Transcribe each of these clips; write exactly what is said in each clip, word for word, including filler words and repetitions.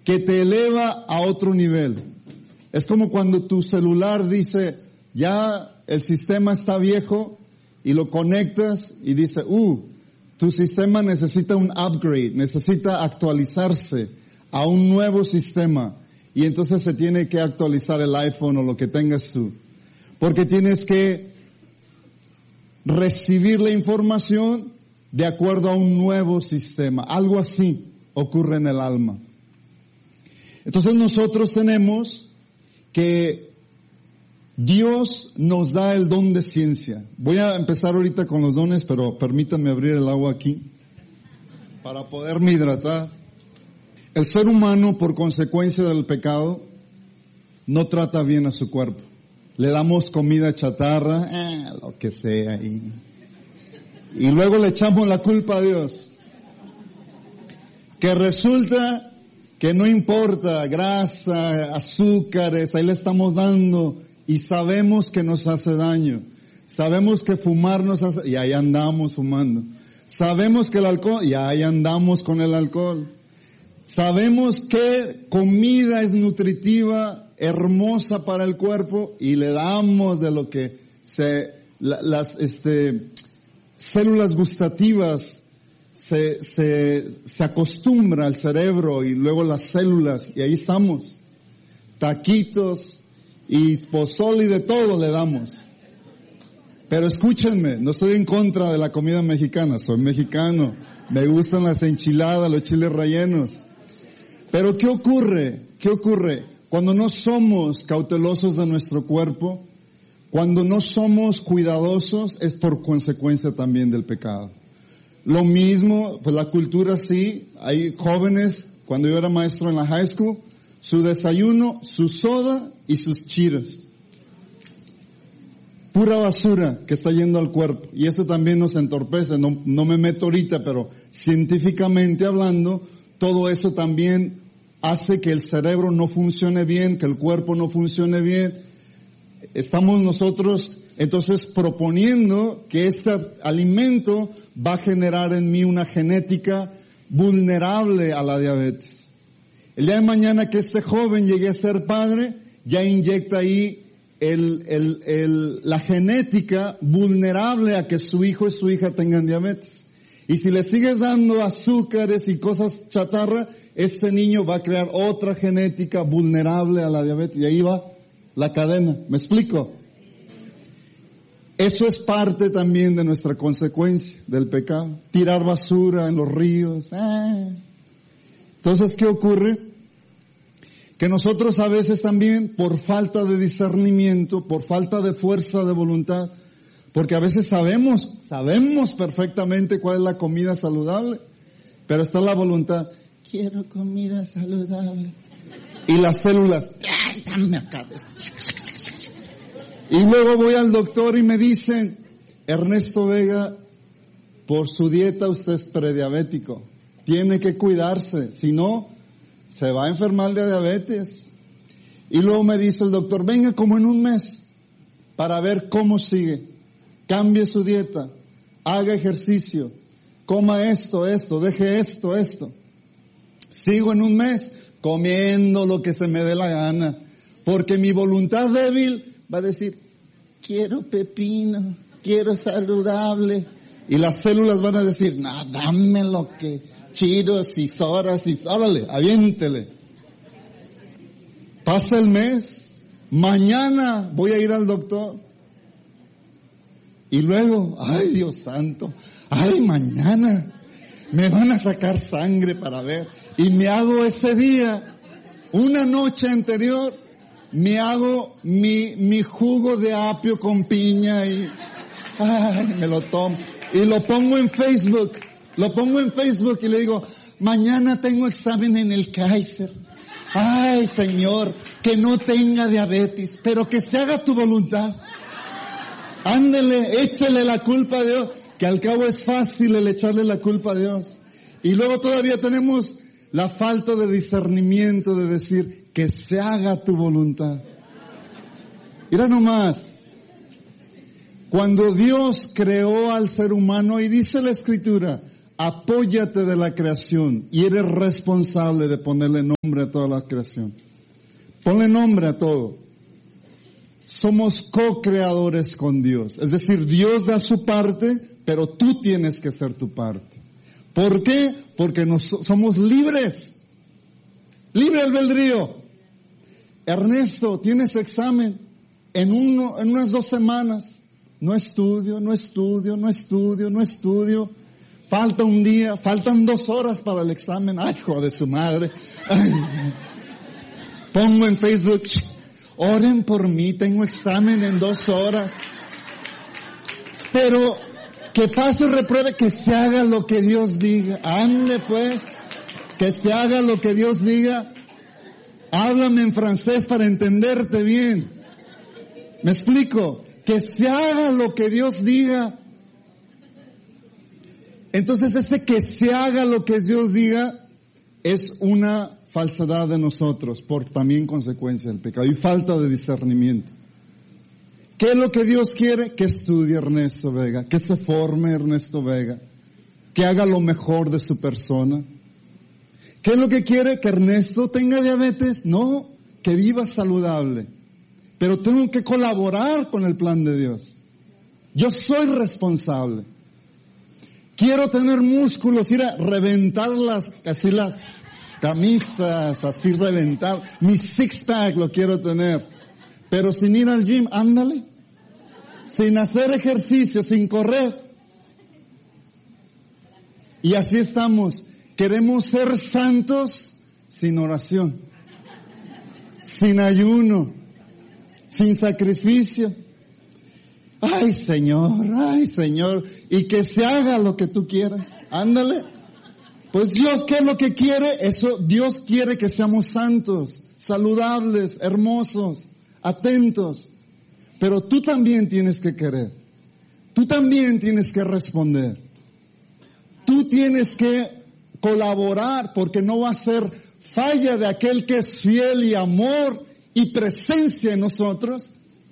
que te eleva a otro nivel. Es como cuando tu celular dice, ya el sistema está viejo, y lo conectas y dice, uh, tu sistema necesita un upgrade, necesita actualizarse a un nuevo sistema. Y entonces se tiene que actualizar el iPhone o lo que tengas tú. Porque tienes que recibir la información de acuerdo a un nuevo sistema. Algo así ocurre en el alma. Entonces nosotros tenemos que Dios nos da el don de ciencia. Voy a empezar ahorita con los dones, pero permítanme abrir el agua aquí para poderme hidratar. El ser humano, por consecuencia del pecado, no trata bien a su cuerpo. Le damos comida chatarra, eh, lo que sea, y, y luego le echamos la culpa a Dios. Que resulta que no importa, grasa, azúcares, ahí le estamos dando, y sabemos que nos hace daño. Sabemos que fumar nos hace, y ahí andamos fumando. Sabemos que el alcohol, y ahí andamos con el alcohol. Sabemos que comida es nutritiva, hermosa para el cuerpo, y le damos de lo que se, la, las, este, células gustativas se, se, se acostumbra al cerebro y luego las células, y ahí estamos. Taquitos, y pozole y de todo le damos. Pero escúchenme, no estoy en contra de la comida mexicana, soy mexicano, me gustan las enchiladas, los chiles rellenos. Pero ¿qué ocurre? ¿Qué ocurre? Cuando no somos cautelosos de nuestro cuerpo, cuando no somos cuidadosos, es por consecuencia también del pecado. Lo mismo, pues la cultura sí, hay jóvenes, cuando yo era maestro en la high school, su desayuno, su soda y sus chiros. Pura basura que está yendo al cuerpo. Y eso también nos entorpece. No, no me meto ahorita, pero científicamente hablando, todo eso también hace que el cerebro no funcione bien, que el cuerpo no funcione bien. Estamos nosotros entonces proponiendo que este alimento va a generar en mí una genética vulnerable a la diabetes. El día de mañana que este joven llegue a ser padre, ya inyecta ahí el, el, el, la genética vulnerable a que su hijo y su hija tengan diabetes. Y si le sigues dando azúcares y cosas chatarra, ese niño va a crear otra genética vulnerable a la diabetes. Y ahí va la cadena. ¿Me explico? Eso es parte también de nuestra consecuencia del pecado. Tirar basura en los ríos. Ah. Entonces, ¿qué ocurre? Que nosotros a veces también, por falta de discernimiento, por falta de fuerza de voluntad, porque a veces sabemos, sabemos perfectamente cuál es la comida saludable, pero está la voluntad. Quiero comida saludable. Y las células, ¡ay, dame acá! Y luego voy al doctor y me dicen, Ernesto Vega, por su dieta usted es prediabético. Tiene que cuidarse, si no, se va a enfermar de diabetes. Y luego me dice el doctor, venga como en un mes, para ver cómo sigue. Cambie su dieta, haga ejercicio, coma esto, esto, deje esto, esto. Sigo en un mes, comiendo lo que se me dé la gana. Porque mi voluntad débil va a decir, quiero pepino, quiero saludable. Y las células van a decir, no, dame lo que... chiros y soras y órale, aviéntele. Pasa el mes, mañana voy a ir al doctor. Y luego, ay Dios santo, ay mañana me van a sacar sangre para ver. Y me hago ese día, una noche anterior, me hago mi, mi jugo de apio con piña y, ay, me lo tomo. Y lo pongo en Facebook. Lo pongo en Facebook y le digo, mañana tengo examen en el Kaiser. Ay, Señor, que no tenga diabetes, pero que se haga tu voluntad. Ándele, échele la culpa a Dios, que al cabo es fácil el echarle la culpa a Dios. Y luego todavía tenemos la falta de discernimiento de decir, que se haga tu voluntad. Mira nomás. Cuando Dios creó al ser humano, y dice la Escritura, apóyate de la creación y eres responsable de ponerle nombre a toda la creación. Ponle nombre a todo. Somos co-creadores con Dios. Es decir, Dios da su parte, pero tú tienes que hacer tu parte. ¿Por qué? Porque nos, somos libres. Libre albedrío. Ernesto, tienes examen en, uno, en unas dos semanas. No estudio, no estudio, no estudio, no estudio. Falta un día, faltan dos horas para el examen. Ay, hijo de su madre. Ay. Pongo en Facebook, oren por mí, tengo examen en dos horas. Pero que pase y repruebe, que se haga lo que Dios diga. Ande pues, que se haga lo que Dios diga. Háblame en francés para entenderte bien. ¿Me explico? Que se haga lo que Dios diga. Entonces ese que se haga lo que Dios diga es una falsedad de nosotros, por también consecuencia del pecado y falta de discernimiento. ¿Qué es lo que Dios quiere? Que estudie Ernesto Vega, que se forme Ernesto Vega, que haga lo mejor de su persona. ¿Qué es lo que quiere? ¿Que Ernesto tenga diabetes? No, que viva saludable. Pero tengo que colaborar con el plan de Dios. Yo soy responsable. Quiero tener músculos, ir a reventar las, así las camisas, así reventar. Mi six pack lo quiero tener. Pero sin ir al gym, ándale. Sin hacer ejercicio, sin correr. Y así estamos. Queremos ser santos sin oración, sin ayuno, sin sacrificio. Ay, Señor, ay, Señor, y que se haga lo que tú quieras. Ándale. Pues Dios, ¿qué es lo que quiere? Eso, Dios quiere que seamos santos, saludables, hermosos, atentos. Pero tú también tienes que querer. Tú también tienes que responder. Tú tienes que colaborar, porque no va a ser falla de aquel que es fiel y amor y presencia en nosotros,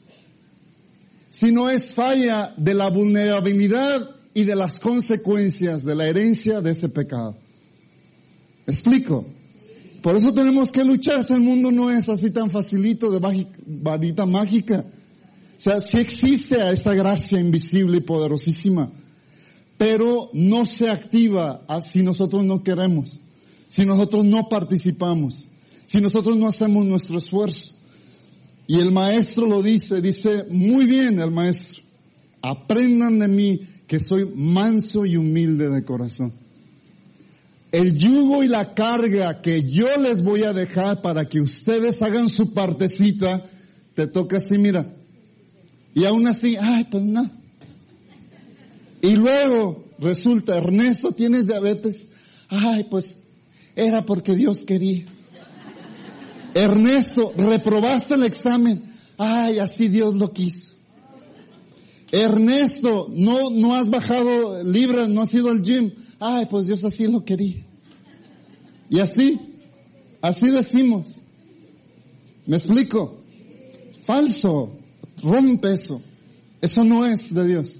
sino es falla de la vulnerabilidad y de las consecuencias de la herencia de ese pecado. ¿Me explico? Por eso tenemos que luchar. El mundo no es así tan facilito de varita mágica. O sea, sí existe a esa gracia invisible y poderosísima, pero no se activa si nosotros no queremos, si nosotros no participamos, si nosotros no hacemos nuestro esfuerzo. Y el maestro lo dice, dice muy bien el maestro: aprendan de mí que soy manso y humilde de corazón. El yugo y la carga que yo les voy a dejar para que ustedes hagan su partecita, te toca así, mira. Y aún así, ay, pues no. Y luego resulta, Ernesto, ¿tienes diabetes? Ay, pues era porque Dios quería. Ernesto, reprobaste el examen. Ay, así Dios lo quiso. Ernesto, no, no has bajado libras, no has ido al gym. Ay, pues Dios así lo quería. Y así, así decimos. ¿Me explico? Falso. Rompe eso. Eso no es de Dios.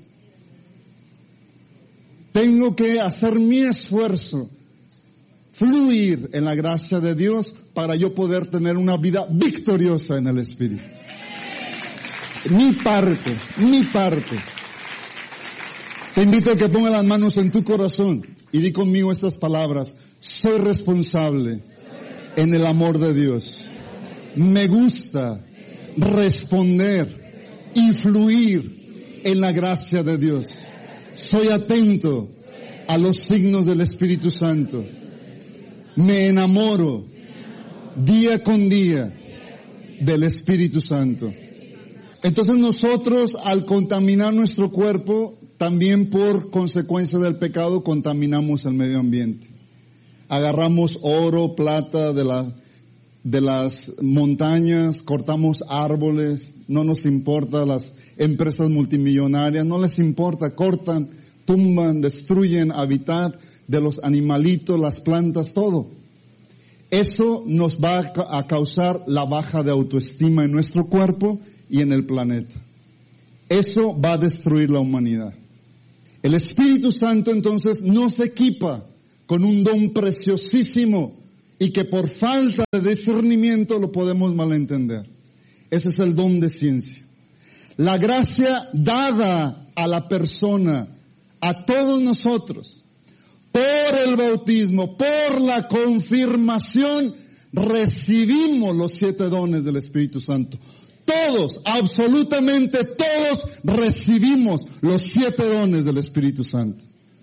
Tengo que hacer mi esfuerzo, fluir en la gracia de Dios para yo poder tener una vida victoriosa en el Espíritu. Mi parte, mi parte. Te invito a que ponga las manos en tu corazón y di conmigo estas palabras: soy responsable en el amor de Dios. Me gusta responder, influir en la gracia de Dios. Soy atento a los signos del Espíritu Santo. Me enamoro día con día del Espíritu Santo. Entonces nosotros, al contaminar nuestro cuerpo, también por consecuencia del pecado contaminamos el medio ambiente. Agarramos oro, plata de la, de las montañas, cortamos árboles, no nos importa. Las empresas multimillonarias no les importa, cortan, tumban, destruyen hábitat de los animalitos, las plantas, todo. Eso nos va a causar la baja de autoestima en nuestro cuerpo y en el planeta. Eso va a destruir la humanidad. El Espíritu Santo entonces nos equipa con un don preciosísimo y que por falta de discernimiento lo podemos malentender. Ese es el don de ciencia. La gracia dada a la persona, a todos nosotros, por el bautismo, por la confirmación, recibimos los siete dones del Espíritu Santo. Todos, absolutamente todos, recibimos los siete dones del Espíritu Santo.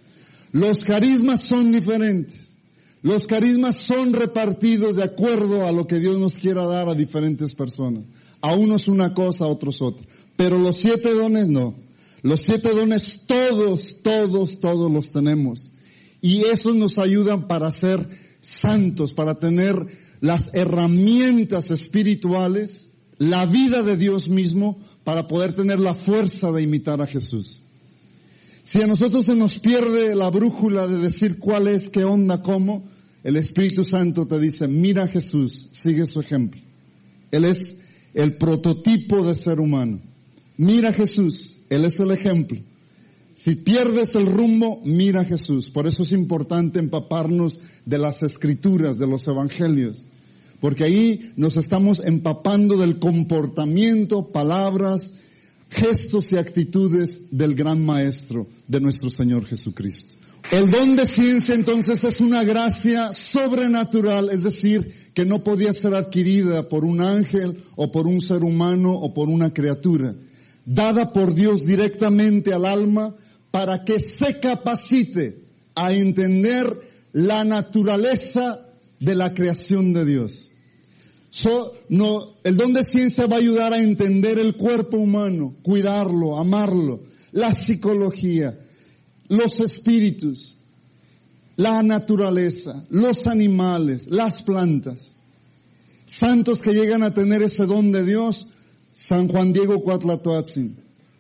Los carismas son diferentes. Los carismas son repartidos de acuerdo a lo que Dios nos quiera dar a diferentes personas. A unos una cosa, a otros otra. Pero los siete dones no. Los siete dones todos, todos, todos los tenemos. Y esos nos ayudan para ser santos, para tener las herramientas espirituales, la vida de Dios mismo, para poder tener la fuerza de imitar a Jesús. Si a nosotros se nos pierde la brújula de decir cuál es, qué onda, cómo, el Espíritu Santo te dice, mira a Jesús, sigue su ejemplo. Él es el prototipo de ser humano. Mira a Jesús, Él es el ejemplo. Si pierdes el rumbo, mira a Jesús. Por eso es importante empaparnos de las Escrituras, de los Evangelios. Porque ahí nos estamos empapando del comportamiento, palabras, gestos y actitudes del gran Maestro, de nuestro Señor Jesucristo. El don de ciencia entonces es una gracia sobrenatural, es decir, que no podía ser adquirida por un ángel o por un ser humano o por una criatura, dada por Dios directamente al alma para que se capacite a entender la naturaleza de la creación de Dios. So, no, el don de ciencia va a ayudar a entender el cuerpo humano, cuidarlo, amarlo, la psicología, los espíritus, la naturaleza, los animales, las plantas. Santos que llegan a tener ese don de Dios, San Juan Diego Cuatlatoatzin.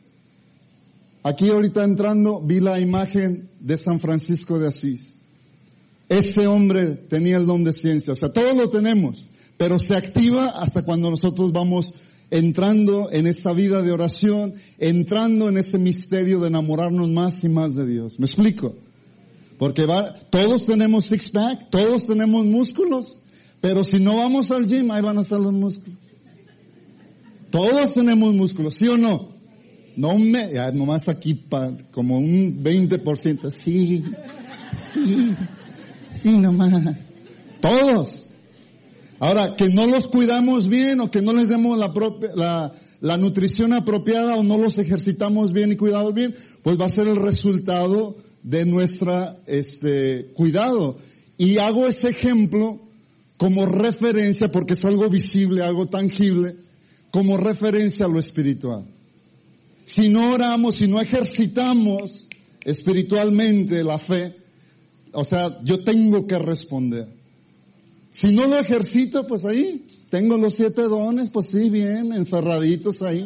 Aquí ahorita entrando vi la imagen de San Francisco de Asís. Ese hombre tenía el don de ciencia, o sea, todos lo tenemos, pero se activa hasta cuando nosotros vamos entrando en esa vida de oración, entrando en ese misterio de enamorarnos más y más de Dios. ¿Me explico? Porque va, todos tenemos six-pack, todos tenemos músculos, pero si no vamos al gym, ahí van a estar los músculos. Todos tenemos músculos, ¿sí o no? No me, ya nomás aquí pa, como un veinte por ciento. Sí, sí, sí nomás. Todos. Ahora, que no los cuidamos bien o que no les demos la, propia, la, la nutrición apropiada o no los ejercitamos bien y cuidados bien, pues va a ser el resultado de nuestra, este, cuidado. Y hago ese ejemplo como referencia porque es algo visible, algo tangible, como referencia a lo espiritual. Si no oramos, si no ejercitamos espiritualmente la fe, o sea, yo tengo que responder. Si no lo ejercito, pues ahí, tengo los siete dones, pues sí, bien, encerraditos ahí.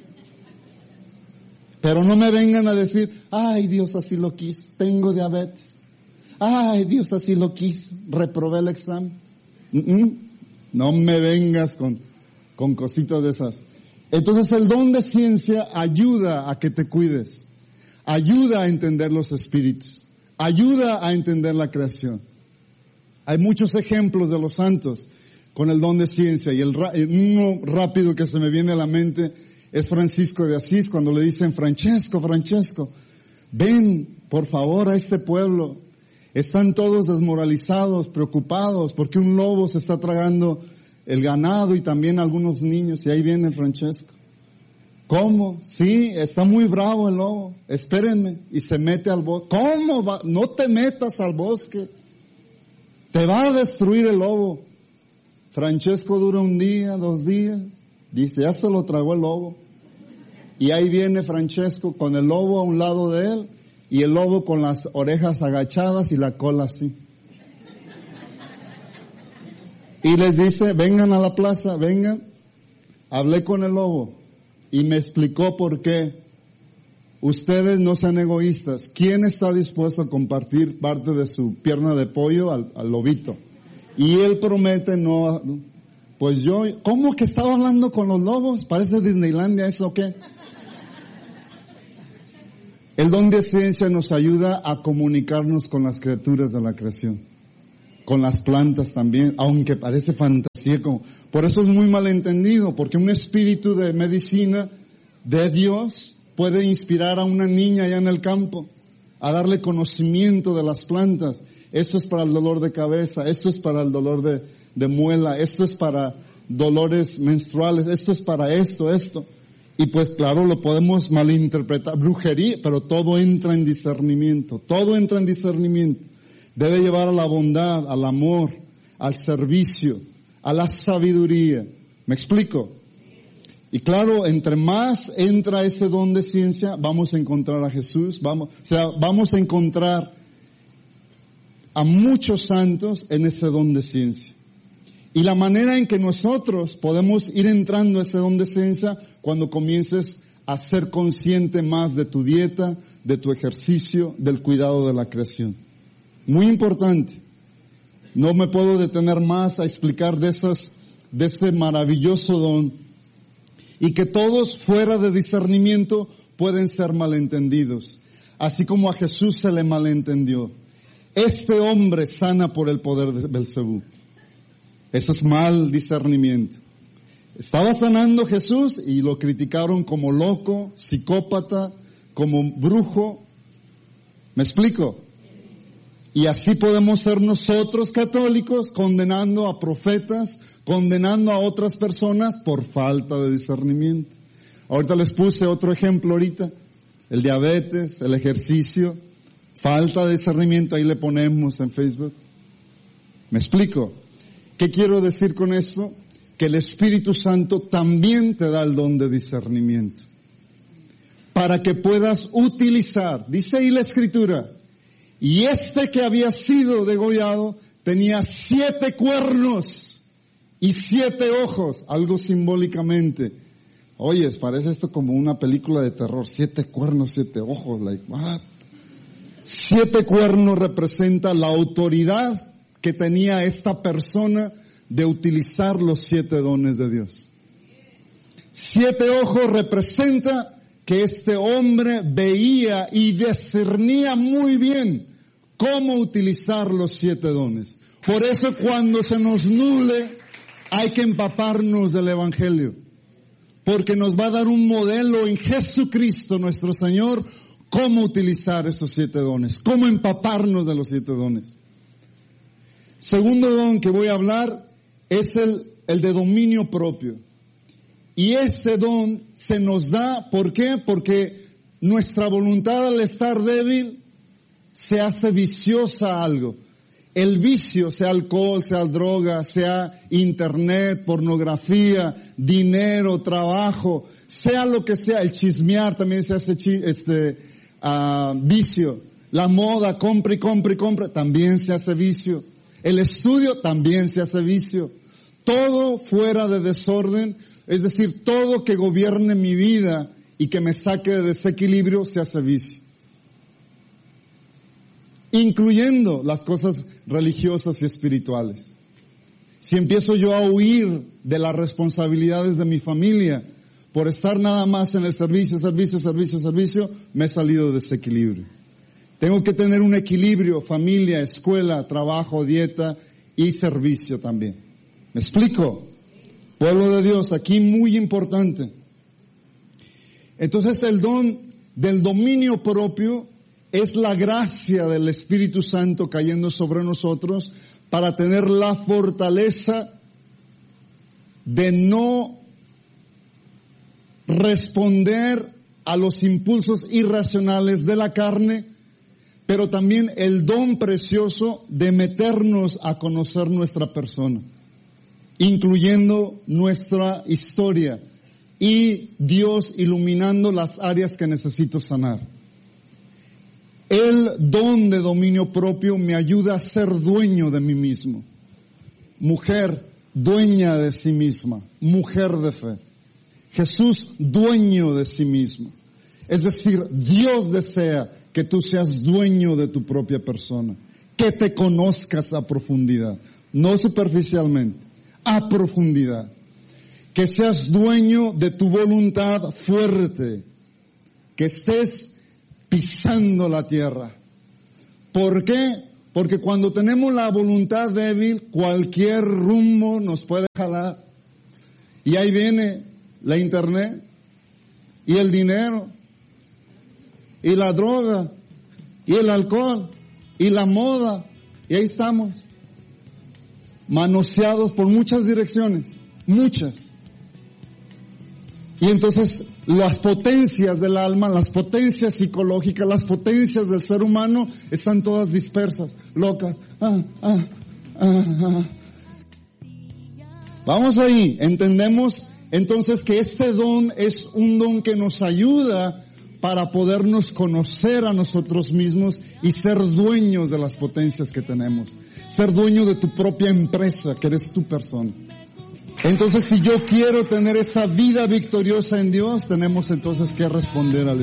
Pero no me vengan a decir, ay, Dios así lo quiso, tengo diabetes. Ay, Dios así lo quiso, reprobé el examen. Mm-mm. No me vengas con, con cositas de esas. Entonces el don de ciencia ayuda a que te cuides, ayuda a entender los espíritus, ayuda a entender la creación. Hay muchos ejemplos de los santos con el don de ciencia y el uno rápido que se me viene a la mente es Francisco de Asís cuando le dicen, Francesco, Francesco, ven por favor a este pueblo. Están todos desmoralizados, preocupados porque un lobo se está tragando el ganado y también algunos niños, y ahí viene Francesco. ¿Cómo? Sí, está muy bravo el lobo, espérenme, y se mete al bosque. ¿Cómo va? No te metas al bosque, te va a destruir el lobo. Francesco dura un día, dos días, dice, ya se lo tragó el lobo. Y ahí viene Francesco con el lobo a un lado de él, y el lobo con las orejas agachadas y la cola así. Y les dice, vengan a la plaza, vengan. Hablé con el lobo y me explicó por qué. Ustedes no sean egoístas. ¿Quién está dispuesto a compartir parte de su pierna de pollo al, al lobito? Y él promete no, pues yo, ¿cómo que estaba hablando con los lobos? ¿Parece Disneylandia eso o qué? El don de ciencia nos ayuda a comunicarnos con las criaturas de la creación, con las plantas también, aunque parece fantasía. Como, por eso es muy malentendido, porque un espíritu de medicina de Dios puede inspirar a una niña allá en el campo, a darle conocimiento de las plantas. Esto es para el dolor de cabeza, esto es para el dolor de, de muela, esto es para dolores menstruales, esto es para esto, esto. Y pues claro, lo podemos malinterpretar, brujería, pero todo entra en discernimiento, todo entra en discernimiento. Debe llevar a la bondad, al amor, al servicio, a la sabiduría. ¿Me explico? Y claro, entre más entra ese don de ciencia, vamos a encontrar a Jesús, vamos, o sea, vamos a encontrar a muchos santos en ese don de ciencia. Y la manera en que nosotros podemos ir entrando a ese don de ciencia, cuando comiences a ser consciente más de tu dieta, de tu ejercicio, del cuidado de la creación. Muy importante. No me puedo detener más a explicar de esas, de ese maravilloso don, y que todos fuera de discernimiento pueden ser malentendidos, así como a Jesús se le malentendió. Este hombre sana por el poder de Belcebú. Eso es mal discernimiento. Estaba sanando Jesús y lo criticaron como loco, psicópata, como brujo. ¿Me explico? Y así podemos ser nosotros católicos condenando a profetas, condenando a otras personas por falta de discernimiento. Ahorita les puse otro ejemplo ahorita, el diabetes, el ejercicio, falta de discernimiento, ahí le ponemos en Facebook. ¿Me explico? ¿Qué quiero decir con esto? Que el Espíritu Santo también te da el don de discernimiento, para que puedas utilizar, dice ahí la Escritura, y este que había sido degollado tenía siete cuernos y siete ojos, algo simbólicamente. Oye, parece esto como una película de terror, siete cuernos, siete ojos, like what? Siete cuernos representa la autoridad que tenía esta persona de utilizar los siete dones de Dios. Siete ojos representa que este hombre veía y discernía muy bien cómo utilizar los siete dones. Por eso cuando se nos nuble, hay que empaparnos del Evangelio, porque nos va a dar un modelo en Jesucristo nuestro Señor, cómo utilizar esos siete dones, cómo empaparnos de los siete dones. Segundo don que voy a hablar es el, el de dominio propio. Y ese don se nos da, ¿por qué? Porque nuestra voluntad al estar débil se hace viciosa a algo. El vicio, sea alcohol, sea droga, sea internet, pornografía, dinero, trabajo, sea lo que sea, el chismear también se hace chi, este uh, vicio. La moda, compra y compra y compra, también se hace vicio. El estudio también se hace vicio. Todo fuera de desorden, es decir, todo que gobierne mi vida y que me saque de desequilibrio se hace vicio. Incluyendo las cosas religiosas y espirituales. Si empiezo yo a huir de las responsabilidades de mi familia por estar nada más en el servicio, servicio, servicio, servicio, me he salido de desequilibrio. Tengo que tener un equilibrio, familia, escuela, trabajo, dieta y servicio también. ¿Me explico? Pueblo de Dios, aquí muy importante. Entonces el don del dominio propio es la gracia del Espíritu Santo cayendo sobre nosotros para tener la fortaleza de no responder a los impulsos irracionales de la carne, pero también el don precioso de meternos a conocer nuestra persona, incluyendo nuestra historia y Dios iluminando las áreas que necesito sanar. El don de dominio propio me ayuda a ser dueño de mí mismo. Mujer, dueña de sí misma, mujer de fe. Jesús, dueño de sí mismo. Es decir, Dios desea que tú seas dueño de tu propia persona, que te conozcas a profundidad, no superficialmente, a profundidad. Que seas dueño de tu voluntad fuerte, que estés pisando la tierra. ¿Por qué? Porque cuando tenemos la voluntad débil, cualquier rumbo nos puede jalar. Y ahí viene la internet, y el dinero, y la droga, y el alcohol, y la moda, y ahí estamos, manoseados por muchas direcciones, muchas. Y entonces las potencias del alma, las potencias psicológicas, las potencias del ser humano están todas dispersas, locas. Ah, ah, ah, ah. Vamos ahí, entendemos entonces que este don es un don que nos ayuda para podernos conocer a nosotros mismos y ser dueños de las potencias que tenemos. Ser dueño de tu propia empresa, que eres tu persona. Entonces, si yo quiero tener esa vida victoriosa en Dios, tenemos entonces que responder al